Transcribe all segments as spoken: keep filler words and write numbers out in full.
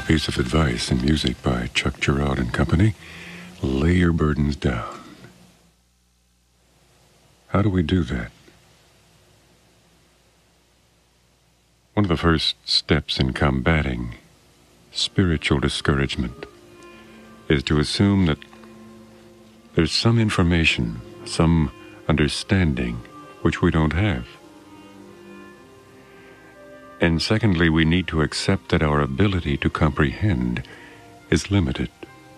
piece of advice and music by Chuck Girard and Company. Lay your burdens down. How do we do that? One of the first steps in combating spiritual discouragement is to assume that there's some information, some understanding which we don't have. And secondly, we need to accept that our ability to comprehend is limited.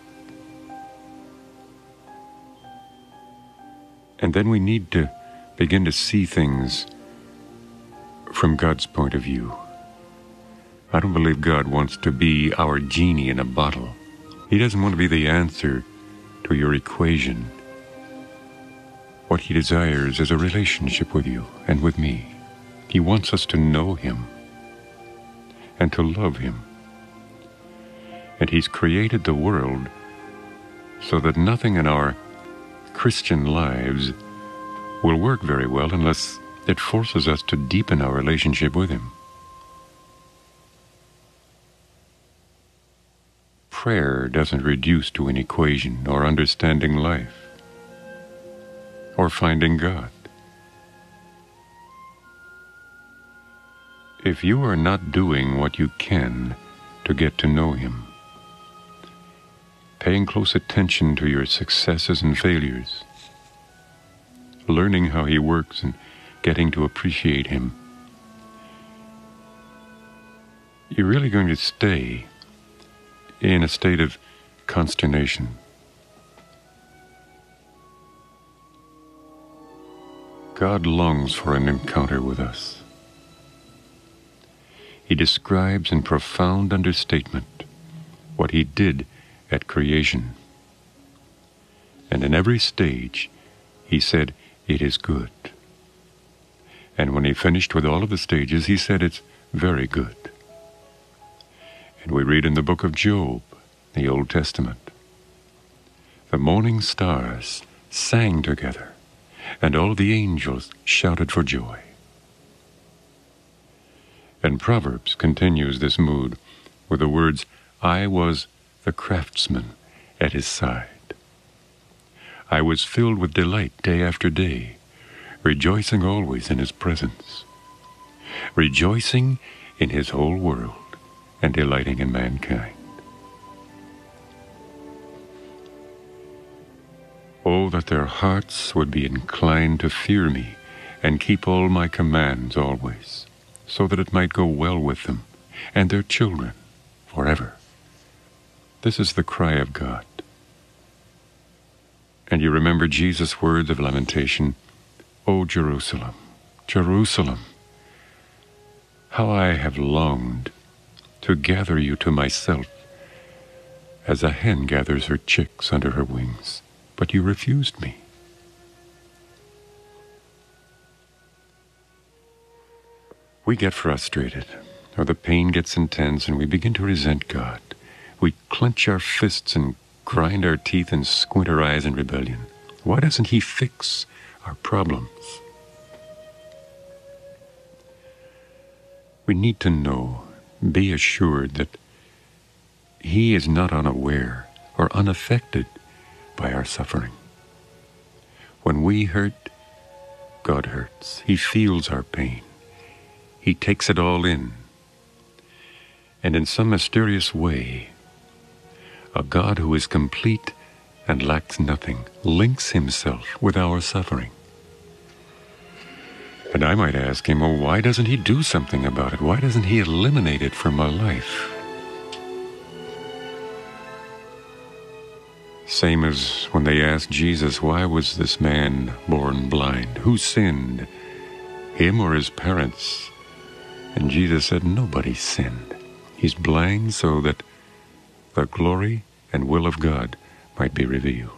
And then we need to begin to see things from God's point of view. I don't believe God wants to be our genie in a bottle. He doesn't want to be the answer to your equation. What He desires is a relationship with you and with me. He wants us to know Him and to love Him. And He's created the world so that nothing in our Christian lives will work very well unless it forces us to deepen our relationship with Him. Prayer doesn't reduce to an equation or understanding life or finding God. If you are not doing what you can to get to know Him, paying close attention to your successes and failures, learning how He works and getting to appreciate Him, you're really going to stay in a state of consternation. God longs for an encounter with us. He describes in profound understatement what He did at creation. And in every stage, He said, "It is good." And when He finished with all of the stages, He said, "It's very good." And we read in the book of Job, the Old Testament, the morning stars sang together, and all the angels shouted for joy. And Proverbs continues this mood with the words, "I was the craftsman at His side. I was filled with delight day after day, rejoicing always in His presence, rejoicing in His whole world and delighting in mankind." Oh, that their hearts would be inclined to fear Me and keep all My commands always, so that it might go well with them and their children forever. This is the cry of God. And you remember Jesus' words of lamentation, "O Jerusalem, Jerusalem, how I have longed to gather you to myself, as a hen gathers her chicks under her wings, but you refused me." We get frustrated, or the pain gets intense, and we begin to resent God. We clench our fists and grind our teeth and squint our eyes in rebellion. Why doesn't He fix our problems? We need to know, be assured that He is not unaware or unaffected by our suffering. When we hurt, God hurts. He feels our pain. He takes it all in. And in some mysterious way, a God who is complete and lacks nothing links Himself with our suffering. And I might ask Him, oh, why doesn't He do something about it? Why doesn't He eliminate it from my life? Same as when they asked Jesus, why was this man born blind? Who sinned, him or his parents? And Jesus said, nobody sinned. He's blind so that the glory and will of God might be revealed.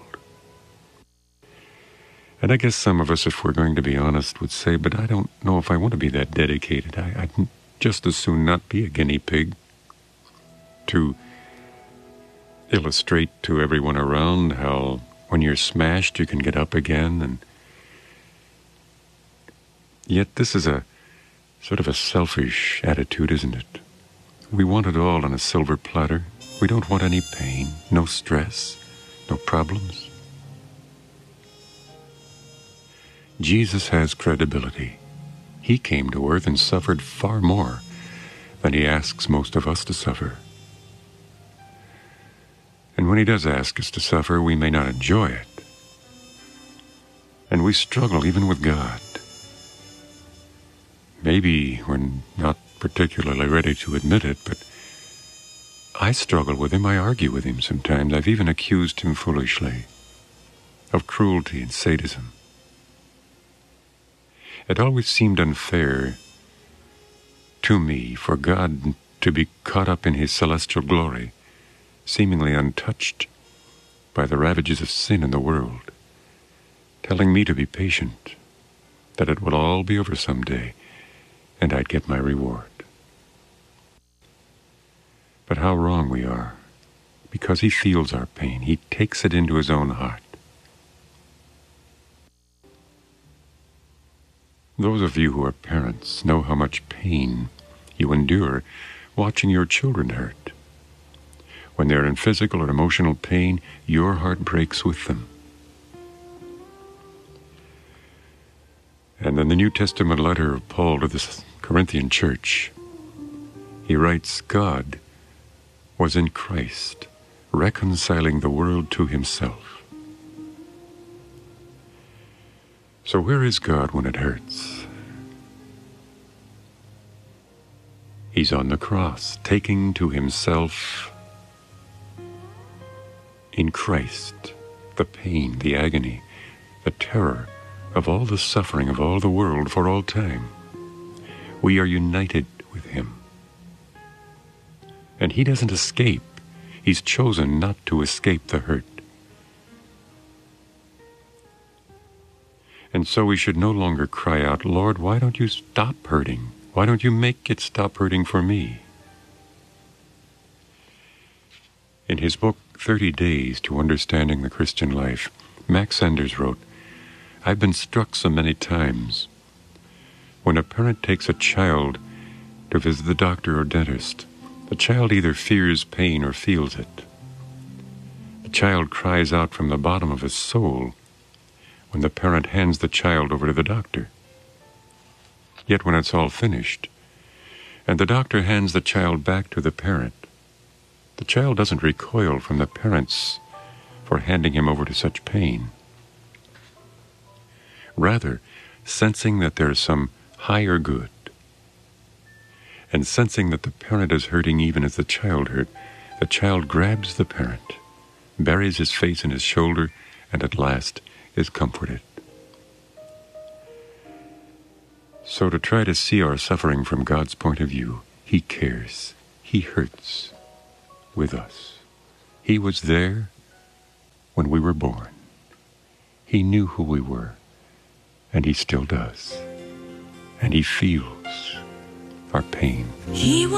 And I guess some of us, if we're going to be honest, would say, but I don't know if I want to be that dedicated. I, I'd just as soon not be a guinea pig to illustrate to everyone around how when you're smashed you can get up again. And yet this is a sort of a selfish attitude, isn't it? We want it all on a silver platter. We don't want any pain, no stress, no problems. Jesus has credibility. He came to earth and suffered far more than he asks most of us to suffer. And when he does ask us to suffer, we may not enjoy it. And we struggle even with God. Maybe we're not particularly ready to admit it, but I struggle with him. I argue with him sometimes. I've even accused him foolishly of cruelty and sadism. It always seemed unfair to me for God to be caught up in his celestial glory, seemingly untouched by the ravages of sin in the world, telling me to be patient, that it would all be over someday, and I'd get my reward. But how wrong we are, because he feels our pain. He takes it into his own heart. Those of you who are parents know how much pain you endure watching your children hurt. When they're in physical or emotional pain, your heart breaks with them. And in the New Testament letter of Paul to the Corinthian church, he writes, God was in Christ, reconciling the world to himself. So where is God when it hurts? He's on the cross, taking to himself in Christ the pain, the agony, the terror of all the suffering of all the world for all time. We are united with him. And he doesn't escape. He's chosen not to escape the hurt. And so we should no longer cry out, Lord, why don't you stop hurting? Why don't you make it stop hurting for me? In his book, thirty days to Understanding the Christian Life, Max Sanders wrote, I've been struck so many times when a parent takes a child to visit the doctor or dentist. The child either fears pain or feels it. The child cries out from the bottom of his soul when the parent hands the child over to the doctor. Yet when it's all finished, and the doctor hands the child back to the parent, the child doesn't recoil from the parents for handing him over to such pain. Rather, sensing that there is some higher good, and sensing that the parent is hurting even as the child hurt, the child grabs the parent, buries his face in his shoulder, and at last is comforted. So to try to see our suffering from God's point of view, he cares, he hurts with us. He was there when we were born. He knew who we were, and he still does. And he feels our pain. He